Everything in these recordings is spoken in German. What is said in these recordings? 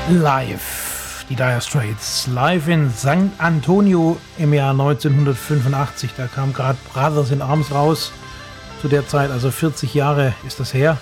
Live, die Dire Straits, live in St. Antonio im Jahr 1985. Da kam gerade Brothers in Arms raus, zu der Zeit, also 40 Jahre ist das her.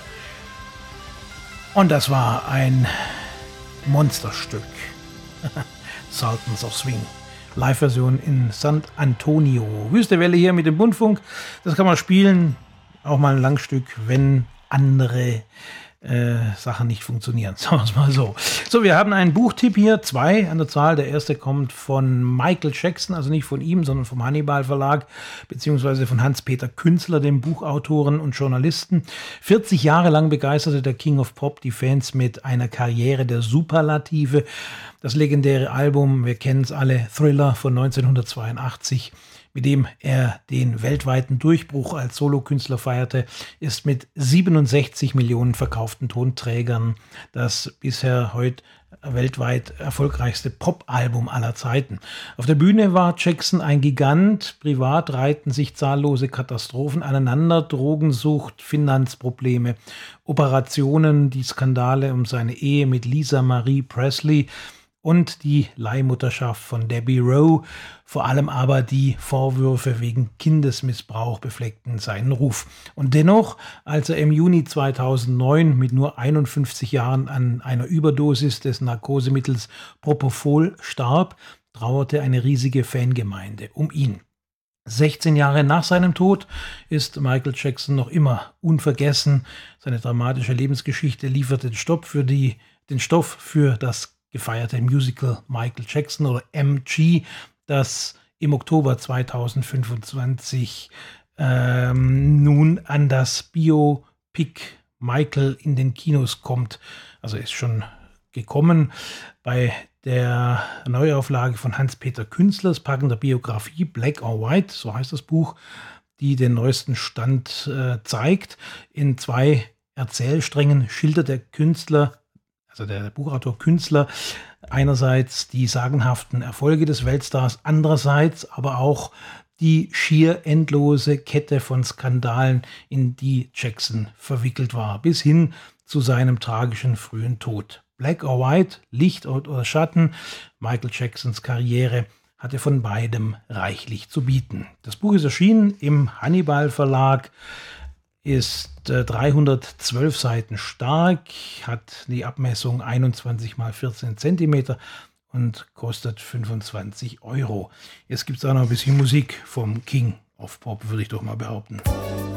Und das war ein Monsterstück. Sultans of Swing. Live-Version in St. Antonio. Wüste Welle hier mit dem Bundfunk. Das kann man spielen, auch mal ein Langstück, wenn andere Sachen nicht funktionieren, sagen wir es mal so. So, wir haben einen Buchtipp hier, 2 an der Zahl. Der erste kommt von Michael Jackson, also nicht von ihm, sondern vom Hannibal Verlag, beziehungsweise von Hans-Peter Künzler, dem Buchautoren und Journalisten. 40 Jahre lang begeisterte der King of Pop die Fans mit einer Karriere der Superlative. Das legendäre Album, wir kennen es alle, Thriller von 1982, mit dem er den weltweiten Durchbruch als Solokünstler feierte, ist mit 67 Millionen verkauften Tonträgern das bisher heute weltweit erfolgreichste Pop-Album aller Zeiten. Auf der Bühne war Jackson ein Gigant. Privat reihten sich zahllose Katastrophen aneinander. Drogensucht, Finanzprobleme, Operationen, die Skandale um seine Ehe mit Lisa Marie Presley und die Leihmutterschaft von Debbie Rowe, vor allem aber die Vorwürfe wegen Kindesmissbrauch befleckten seinen Ruf. Und dennoch, als er im Juni 2009 mit nur 51 Jahren an einer Überdosis des Narkosemittels Propofol starb, trauerte eine riesige Fangemeinde um ihn. 16 Jahre nach seinem Tod ist Michael Jackson noch immer unvergessen. Seine dramatische Lebensgeschichte liefert den Stoff für das gefeierte Musical Michael Jackson oder MG, das im Oktober 2025 nun an das Biopic Michael in den Kinos kommt. Also ist schon gekommen. Bei der Neuauflage von Hans-Peter Künzlers packender Biografie Black or White, so heißt das Buch, die den neuesten Stand zeigt. In 2 Erzählsträngen schildert der Künstler, also der Buchautor Künzler, einerseits die sagenhaften Erfolge des Weltstars, andererseits aber auch die schier endlose Kette von Skandalen, in die Jackson verwickelt war, bis hin zu seinem tragischen frühen Tod. Black or White, Licht oder Schatten, Michael Jacksons Karriere hatte von beidem reichlich zu bieten. Das Buch ist erschienen im Hannibal Verlag, ist 312 Seiten stark, hat die Abmessung 21 x 14 cm und kostet 25 €. Jetzt gibt es auch noch ein bisschen Musik vom King of Pop, würde ich doch mal behaupten.